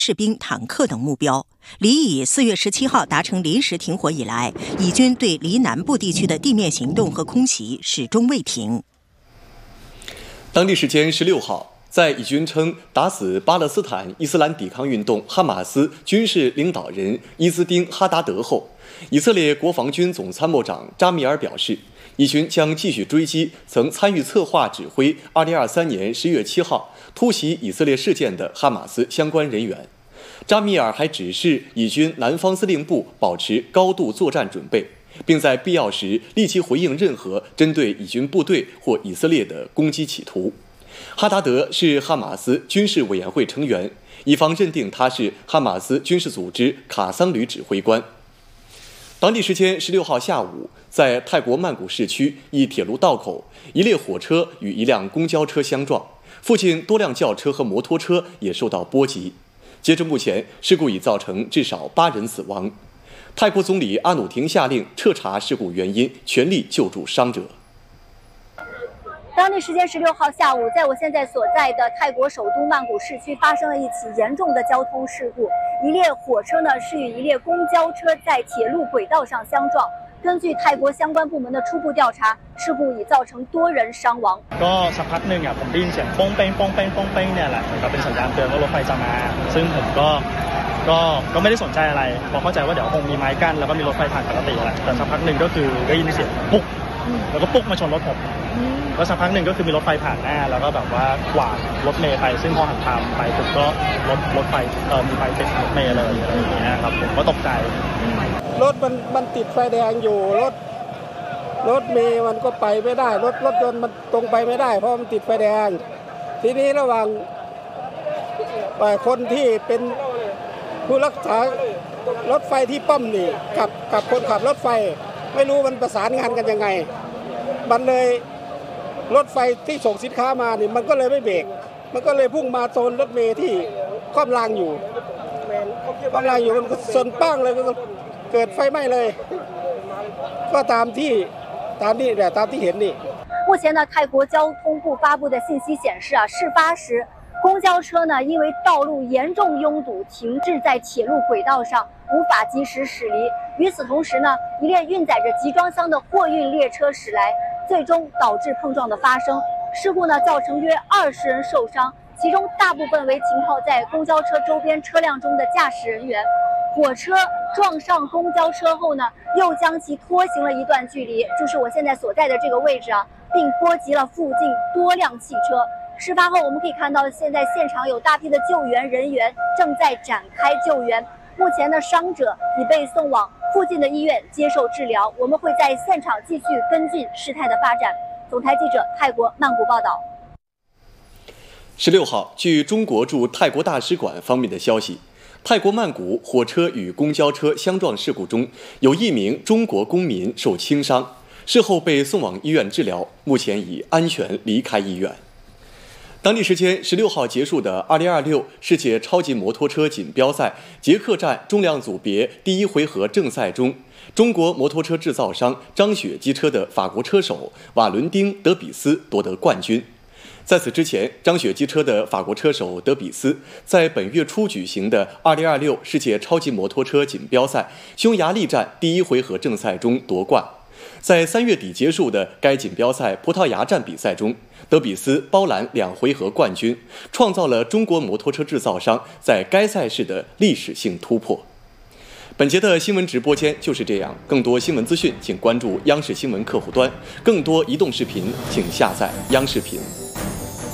士兵、坦克等目标。离以4月17号达成临时停火以来，以军对离南部地区的地面行动和空袭始终未停。 当地时间16号，在以军称打死巴勒斯坦伊斯兰抵抗运动哈马斯军事领导人伊兹丁·哈达德后，以色列国防军总参谋长扎米尔表示，以军将继续追击曾参与策划指挥2023年10月7号突袭以色列事件的哈马斯相关人员。扎米尔还指示以军南方司令部保持高度作战准备，并在必要时立即回应任何针对以军部队或以色列的攻击企图。哈达德是哈马斯军事委员会成员，以方认定他是哈马斯军事组织卡桑旅指挥官。当地时间16号下午，在泰国曼谷市区一铁路道口，一列火车与一辆公交车相撞，附近多辆轿车和摩托车也受到波及。截至目前，事故已造成至少8人死亡。泰国总理阿努廷下令彻查事故原因，全力救助伤者。 当地时间16号下午，在我现在所在的泰国首都曼谷市区发生了一起严重的交通事故。一列火车是与一列公交车在铁路轨道上相撞。根据泰国相关部門的初步調查，事故已造成多人傷亡。 ก็สักพักหนึ่งผมได้ยินเสียงป้งเป้งป้งเป้งป้งเป้งเนี่ยแหละเหมือนกับเป็นสัญญาณเตือนว่ารถไฟจะมาซึ่งผมก็ไม่ได้สนใจอะไรเพราะเข้าใจว่าเดี๋ยวคงมีไม้กั้นแล้วก็มีรถไฟผ่านปกติแหละแต่สักพักหนึ่งก็คือได้ยินเสียงปุ๊กแล้วก็ปุ๊กมาชนรถผมแล้วสักพักหนึ่งก็คือมีรถไฟผ่านหน้าแล้วก็แบบว่ากวาดรถเมล์ไปซึ่งพอหันตามไปปุ๊บก็รถไฟมีไฟติดรถเมล์เลยอะไรอย่างเงี้ยครับผมก็ตกใจรถมันติดไฟแดงอยู่รถเมล์มันก็ไปไม่ได้รถยนต์มันตรงไปไม่ได้เพราะมันติดไฟแดงทีนี้ระหว่างคนที่เป็นผู้รักษารถไฟที่ป้อมนี่กับคนขับรถไฟไม่รู้มันประสานงานกันยังไงมันเลยรถไฟที่ส่งสินค้ามานี่มันก็เลยไม่เบรกมันก็เลยพุ่งมาโซนรถเมล์ที่คว่ำรางอยู่มันก็ชนปั้งเลยก็เกิดไฟไหม้เลยก็ตามที่เห็นนี่目前呢，泰国交通部发布的信息显示事发时公交车因为道路严重拥堵，停滞在铁路轨道上，无法及时驶离。与此同时一列运载着集装箱的货运列车驶来，最终导致碰撞的发生。事故造成约20人受伤，其中大部分为停靠在公交车周边车辆中的驾驶人员。火车撞上公交车后又将其拖行了一段距离，就是我现在所在的这个位置并波及了附近多辆汽车。事发后，我们可以看到，现在现场有大批的救援人员正在展开救援。目前伤者已被送往附近的医院接受治疗。我们会在现场继续跟进事态的发展。总台记者泰国曼谷报道。 16号，据中国驻泰国大使馆方面的消息，泰国曼谷火车与公交车相撞事故中，有1名中国公民受轻伤，事后被送往医院治疗，目前已安全离开医院。当地时间16号结束的2026世界超级摩托车锦标赛捷克站重量组别第1回合正赛中，中国摩托车制造商张雪机车的法国车手瓦伦丁·德比斯夺得冠军。在此之前，张雪机车的法国车手德比斯在本月初举行的2026世界超级摩托车锦标赛匈牙利站第1回合正赛中夺冠。在3月底结束的该锦标赛葡萄牙站比赛中，德比斯包揽2回合冠军，创造了中国摩托车制造商在该赛事的历史性突破。本节的新闻直播间就是这样，更多新闻资讯请关注央视新闻客户端，更多移动视频请下载央视频。